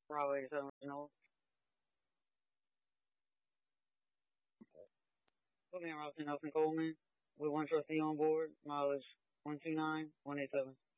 Bravo 87, no. Put me in Robinson Nelson Coleman with one trustee on board. Mileage 129187.